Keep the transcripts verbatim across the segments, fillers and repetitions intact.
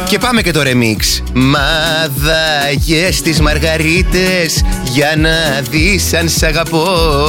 Και πάμε και το remix. Μαδάγες τις μαργαρίτες για να δεις αν σ' αγαπώ.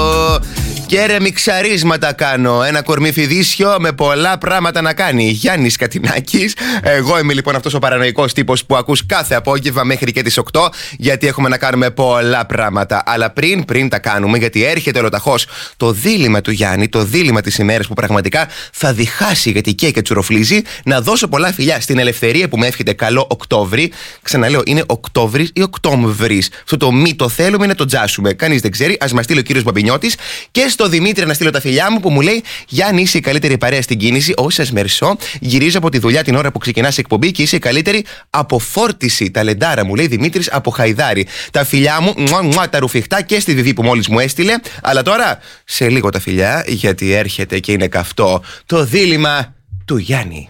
Και ρεμιξαρίσματα κάνω. Ένα κορμί φιδίσιο με πολλά πράγματα να κάνει. Γιάννης Κατινάκης. Εγώ είμαι λοιπόν αυτός ο παρανοϊκός τύπος που ακούς κάθε απόγευμα μέχρι και τις οκτώ. Γιατί έχουμε να κάνουμε πολλά πράγματα. Αλλά πριν, πριν τα κάνουμε, γιατί έρχεται ολοταχώς το δίλημμα του Γιάννη, το δίλημμα της ημέρας που πραγματικά θα διχάσει γιατί καίει και τσουροφλίζει. Να δώσω πολλά φιλιά στην Ελευθερία που με εύχεται καλό Οκτώβρη. Ξαναλέω, είναι Οκτώβρης ή Οκτώμβρης. Αυτό το μη το θέλουμε είναι το τζάσουμε. Κανείς δεν ξέρει. Ας μας στείλει ο κύριος Μπαμπινιώτης. Και στο Δημήτρη να στείλω τα φιλιά μου που μου λέει: Γιάννη, είσαι η καλύτερη παρέα στην κίνηση. Όχι, σας μερσώ. Γυρίζω από τη δουλειά την ώρα που ξεκινάς εκπομπή και είσαι η καλύτερη αποφόρτιση. Ταλεντάρα, μου λέει Δημήτρης από Χαϊδάρη. Τα φιλιά μου, μουα, μουα, τα ρουφιχτά και στη Βιβί που μόλις μου έστειλε. Αλλά τώρα σε λίγο τα φιλιά, γιατί έρχεται και είναι καυτό το δίλημμα του Γιάννη.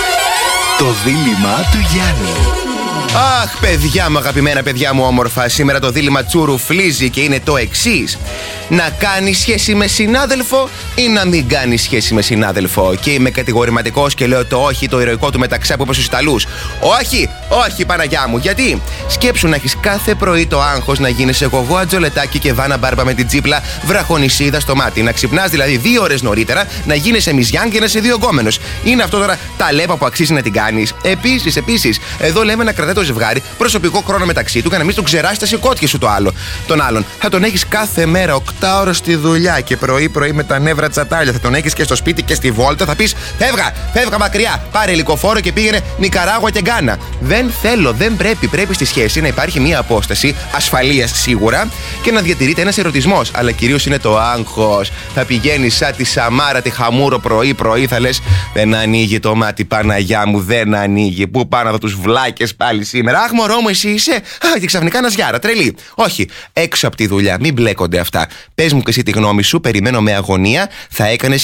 Το δίλημμα του Γιάννη. Αχ, παιδιά μου, αγαπημένα παιδιά μου όμορφα, σήμερα το δίλημμα τσουρουφλίζει και είναι το εξής. Να κάνει σχέση με συνάδελφο ή να μην κάνει σχέση με συνάδελφο. Και είμαι κατηγορηματικός και λέω το όχι, το ηρωικό του μεταξά που είπε στους Ιταλούς. Όχι, όχι Παναγιά μου, γιατί σκέψου να έχεις κάθε πρωί το άγχος να γίνεις εγώ Ατζολετάκι και Βάνα Μπάρμπα με την τσίπλα βραχονισίδα στο μάτι. Να ξυπνάς δηλαδή δύο ώρες νωρίτερα, να γίνεσαι μιζιάν και να είσαι δύο γκόμενος. Είναι αυτό τώρα τα λέπα που αξίζει να την κάνεις. Επίσης, επίσης, εδώ λέμε να κρατάει το ζευγάρι προσωπικό χρόνο μεταξύ του και να μην τον ξεράσει τα σηκώτια σου το άλλο. Τον άλλον θα τον έχεις κάθε μέρα οκτώ ώρες στη δουλειά και πρωί-πρωί με τα νεύρα τσατάλια. Θα τον έχεις και στο σπίτι και στη βόλτα. Θα πεις: Φεύγα, φεύγα μακριά. Πάρε ελικοφόρο και πήγαινε Νικαράγουα και Γκάνα. Δεν θέλω, δεν πρέπει. Πρέπει στη σχέση να υπάρχει μια απόσταση ασφαλείας σίγουρα και να διατηρείται ένας ερωτισμός. Αλλά κυρίως είναι το άγχος. Θα πηγαίνεις σαν τη Σαμάρα τη Χαμούρο πρωί-πρωί, θα λες: Δεν ανοίγει το μάτι, Παναγιά μου, δεν ανοίγει. Πού πάνε από τους βλάκες πάλι σήμερα. Αχ, μωρό μου, εσύ είσαι. Α, και ξαφνικά ένα γιάρα, τρελή. Όχι, έξω από τη δουλειά, μην μπλέκονται αυτά. Πες μου και εσύ τη γνώμη σου, περιμένω με αγωνία. Θα έκανες